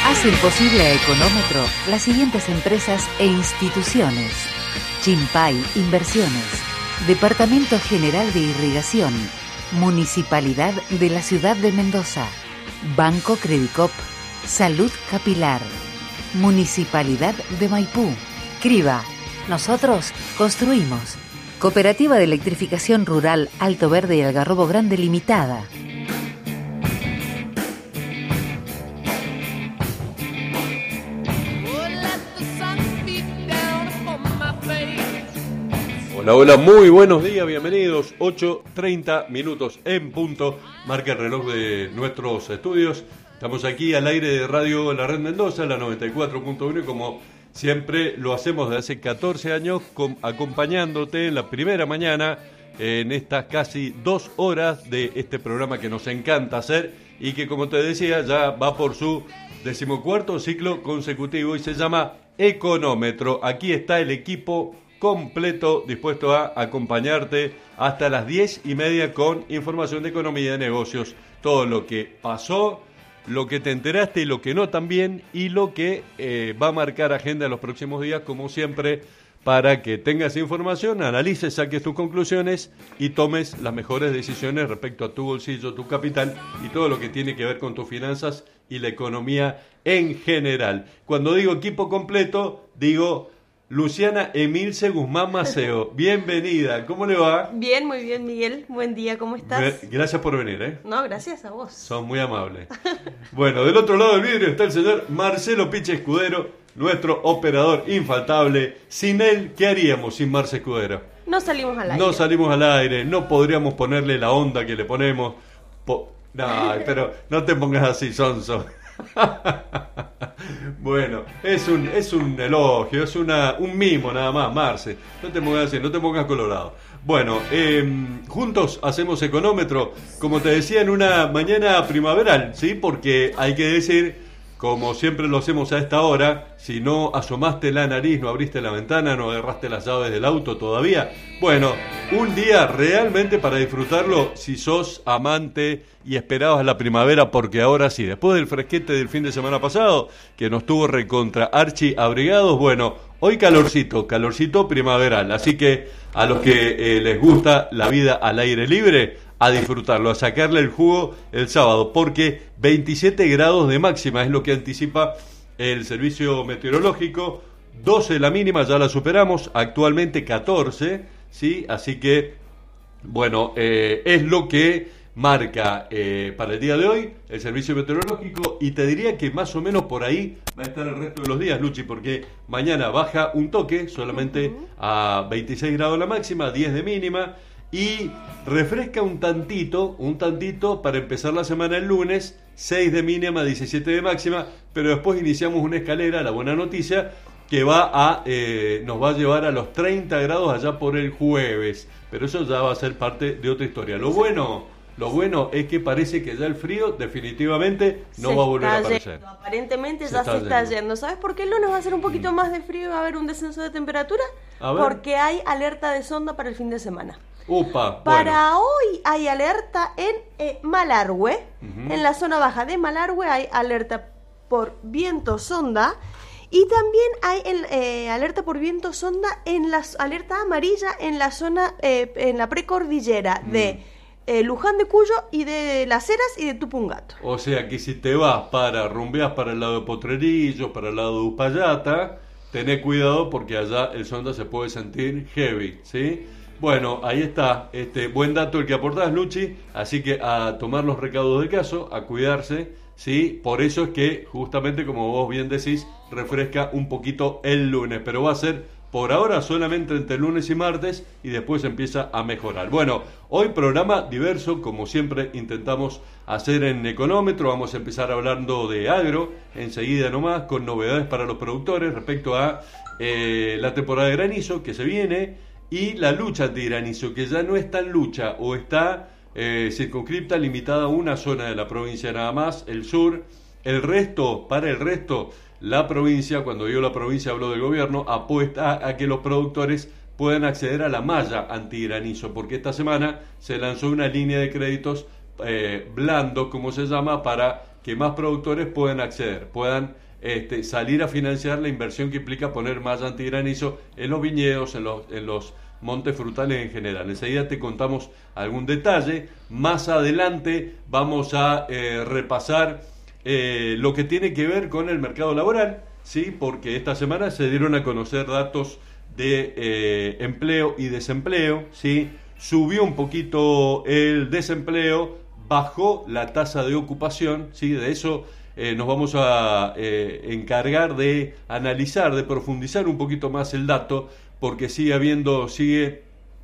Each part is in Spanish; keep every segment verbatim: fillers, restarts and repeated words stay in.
Hacen posible a Económetro las siguientes empresas e instituciones: Chimpay Inversiones, Departamento General de Irrigación, Municipalidad de la Ciudad de Mendoza, Banco Credicop, Salud Capilar, Municipalidad de Maipú, Criba. Nosotros construimos. Cooperativa de Electrificación Rural Alto Verde y Algarrobo Grande Limitada. Hola, hola, muy buenos días, bienvenidos. ocho treinta minutos en punto, marca el reloj de nuestros estudios. Estamos aquí al aire de Radio La Red Mendoza, la noventa y cuatro punto uno, y como siempre lo hacemos desde hace catorce años, com- acompañándote en la primera mañana, en estas casi dos horas de este programa que nos encanta hacer y que, como te decía, ya va por su decimocuarto ciclo consecutivo y se llama Económetro. Aquí está el equipo completo, dispuesto a acompañarte hasta las diez y media con información de economía y de negocios, todo lo que pasó, lo que te enteraste y lo que no también, y lo que eh, va a marcar agenda en los próximos días, como siempre, para que tengas información, analices, saques tus conclusiones y tomes las mejores decisiones respecto a tu bolsillo, tu capital y todo lo que tiene que ver con tus finanzas y la economía en general. Cuando digo equipo completo, digo Luciana Emilce Guzmán Maceo. Bienvenida, ¿cómo le va? Bien, muy bien, Miguel. Buen día, ¿cómo estás? Gracias por venir, ¿eh? No, gracias a vos. Son muy amables. Bueno, del otro lado del vidrio está el señor Marcelo Piche Escudero, nuestro operador infaltable. Sin él, ¿qué haríamos sin Marce Escudero? No salimos al aire. No salimos al aire, no podríamos ponerle la onda que le ponemos. Po- no, pero no te pongas así, sonso. Bueno, es un es un elogio, es una un mimo nada más, Marce. No te pongas así, no te pongas colorado. Bueno, eh, juntos hacemos Económetro, como te decía, en una mañana primaveral, ¿sí? Porque hay que decir, como siempre lo hacemos a esta hora, si no asomaste la nariz, no abriste la ventana, no agarraste las llaves del auto todavía, bueno, un día realmente para disfrutarlo si sos amante y esperabas la primavera, porque ahora sí, después del fresquete del fin de semana pasado, que nos tuvo recontra archi abrigados, bueno, hoy calorcito, calorcito primaveral, así que a los que eh, les gusta la vida al aire libre, a disfrutarlo, a sacarle el jugo el sábado, porque veintisiete grados de máxima es lo que anticipa el servicio meteorológico, doce la mínima, ya la superamos, actualmente catorce, ¿sí? Así que, bueno, eh, es lo que marca eh, para el día de hoy el servicio meteorológico, y te diría que más o menos por ahí va a estar el resto de los días, Luchi, porque mañana baja un toque, solamente uh-huh. a veintiséis grados la máxima, diez de mínima, y refresca un tantito, un tantito para empezar la semana el lunes, seis de mínima, diecisiete de máxima, pero después iniciamos una escalera, la buena noticia, que va a eh, nos va a llevar a los treinta grados allá por el jueves, pero eso ya va a ser parte de otra historia. Lo bueno, lo bueno es que parece que ya el frío definitivamente no se va a volver a aparecer. Yendo. Aparentemente se ya está se está yendo. yendo. ¿Sabes por qué el lunes va a ser un poquito más de frío y va a haber un descenso de temperatura? Porque hay alerta de sonda para el fin de semana. Upa, Para bueno. hoy hay alerta en eh, Malargüe, uh-huh. En la zona baja de Malargüe hay alerta por viento sonda, y también hay el, eh, alerta por viento sonda en la alerta amarilla en la zona, eh, en la precordillera mm. de eh, Luján de Cuyo y de Las Heras y de Tupungato. O sea que si te vas para, rumbeas para el lado de Potrerillos, para el lado de Uspallata, tené cuidado porque allá el sonda se puede sentir heavy, ¿sí? Bueno, ahí está, este buen dato el que aportás, Luchi, así que a tomar los recados del caso, a cuidarse, ¿sí? Por eso es que, justamente como vos bien decís, refresca un poquito el lunes, pero va a ser por ahora solamente entre lunes y martes, y después empieza a mejorar. Bueno, hoy programa diverso, como siempre intentamos hacer en Económetro. Vamos a empezar hablando de agro, enseguida nomás, con novedades para los productores respecto a eh, la temporada de granizo que se viene, y la lucha antigranizo, que ya no está en lucha, o está eh, circunscripta, limitada a una zona de la provincia nada más, el sur. El resto, para el resto, la provincia, cuando digo la provincia hablo del gobierno, apuesta a que los productores puedan acceder a la malla antigranizo, porque esta semana se lanzó una línea de créditos eh, blandos, como se llama, para que más productores puedan acceder, puedan este, salir a financiar la inversión que implica poner malla antigranizo en los viñedos, en los, en los montes frutales en general. Enseguida te contamos algún detalle. Más adelante vamos a eh, repasar eh, lo que tiene que ver con el mercado laboral, ¿sí? Porque esta semana se dieron a conocer datos de eh, empleo y desempleo, ¿sí? Subió un poquito el desempleo, bajó la tasa de ocupación, ¿sí? De eso eh, nos vamos a eh, encargar de analizar, de profundizar un poquito más el dato, porque sigue habiendo, sigue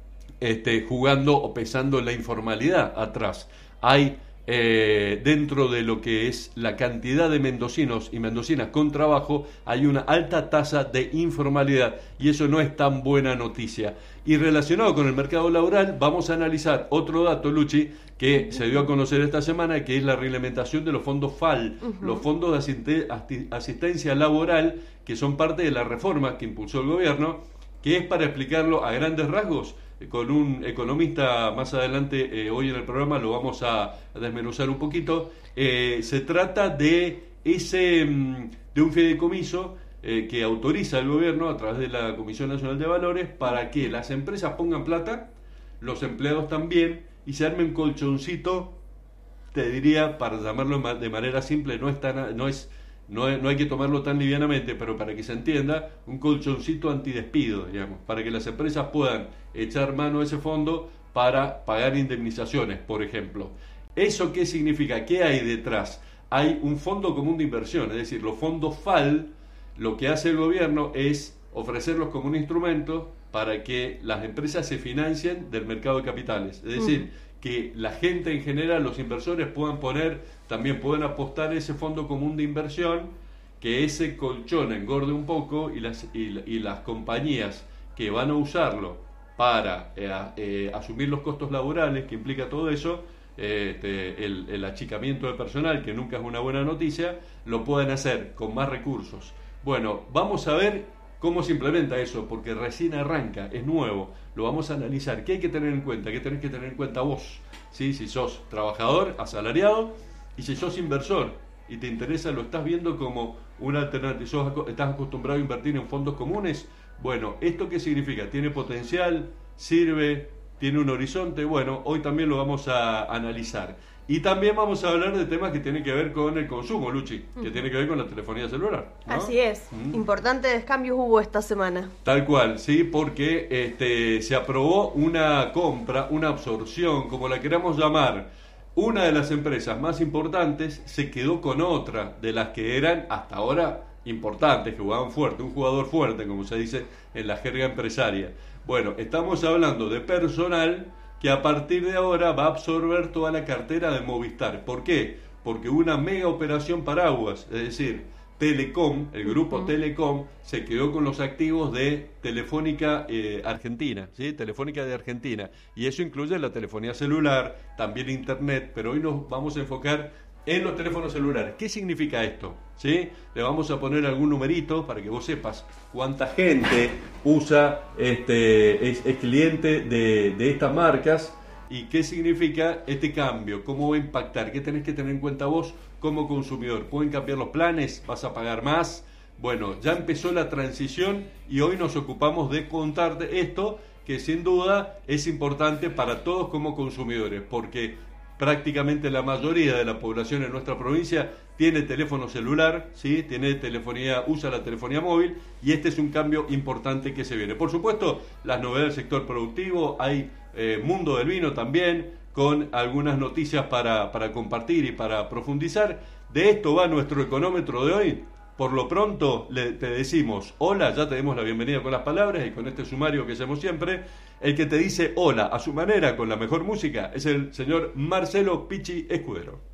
este, jugando o pesando la informalidad atrás. Hay eh, dentro de lo que es la cantidad de mendocinos y mendocinas con trabajo, hay una alta tasa de informalidad, y eso no es tan buena noticia. Y relacionado con el mercado laboral, vamos a analizar otro dato, Luchi, que se dio a conocer esta semana, que es la reglamentación de los fondos F A L, uh-huh. los fondos de asiste- asistencia laboral, que son parte de la reforma que impulsó el gobierno, que es, para explicarlo a grandes rasgos, con un economista más adelante, eh, hoy en el programa lo vamos a desmenuzar un poquito. Eh, se trata de ese de un fideicomiso eh, que autoriza el gobierno a través de la Comisión Nacional de Valores para que las empresas pongan plata, los empleados también, y se arme un colchoncito, te diría, para llamarlo de manera simple, no es tan, no es No, no hay que tomarlo tan livianamente, pero para que se entienda, un colchoncito antidespido, digamos, para que las empresas puedan echar mano a ese fondo para pagar indemnizaciones, por ejemplo. ¿Eso qué significa? ¿Qué hay detrás? Hay un fondo común de inversión, es decir, los fondos F A L, lo que hace el gobierno es ofrecerlos como un instrumento para que las empresas se financien del mercado de capitales, es decir, mm. que la gente en general, los inversores puedan poner, también pueden apostar ese fondo común de inversión, que ese colchón engorde un poco, y las, y, y las compañías que van a usarlo para eh, eh, asumir los costos laborales que implica todo eso, eh, este, el, el achicamiento de personal, que nunca es una buena noticia, lo pueden hacer con más recursos. Bueno, vamos a ver cómo se implementa eso, porque recién arranca, es nuevo, lo vamos a analizar. ¿Qué hay que tener en cuenta? ¿Qué tenés que tener en cuenta vos? ¿Sí? Si sos trabajador, asalariado, y si sos inversor y te interesa, lo estás viendo como una alternativa, sos, estás acostumbrado a invertir en fondos comunes, bueno, ¿esto qué significa? ¿Tiene potencial? ¿Sirve? ¿Tiene un horizonte? Bueno, hoy también lo vamos a analizar. Y también vamos a hablar de temas que tienen que ver con el consumo, Luchi, que mm. tiene que ver con la telefonía celular, ¿no? Así es, mm. importantes cambios hubo esta semana. Tal cual, sí, porque este, se aprobó una compra, una absorción, como la queramos llamar. Una de las empresas más importantes se quedó con otra de las que eran hasta ahora importantes, que jugaban fuerte, un jugador fuerte, como se dice en la jerga empresaria. Bueno, estamos hablando de personal que a partir de ahora va a absorber toda la cartera de Movistar. ¿Por qué? Porque una mega operación paraguas, es decir, Telecom, el grupo uh-huh. Telecom, se quedó con los activos de Telefónica eh, Argentina, ¿sí? Telefónica de Argentina. Y eso incluye la telefonía celular, también internet, pero hoy nos vamos a enfocar en los teléfonos celulares. ¿Qué significa esto? ¿Sí? Le vamos a poner algún numerito para que vos sepas cuánta gente usa, este, es, es cliente de, de estas marcas, y qué significa este cambio, cómo va a impactar, qué tenés que tener en cuenta vos como consumidor. ¿Pueden cambiar los planes? ¿Vas a pagar más? Bueno, ya empezó la transición y hoy nos ocupamos de contarte esto, que sin duda es importante para todos como consumidores, porque prácticamente la mayoría de la población en nuestra provincia tiene teléfono celular, ¿sí? Tiene telefonía, usa la telefonía móvil, y este es un cambio importante que se viene. Por supuesto, las novedades del sector productivo, hay eh, Mundo del Vino también, con algunas noticias para, para compartir y para profundizar. De esto va nuestro económetro de hoy. Por lo pronto le, te decimos hola, ya te demos la bienvenida con las palabras y con este sumario que hacemos siempre. El que te dice hola a su manera, con la mejor música, es el señor Marcelo Pichi Escudero.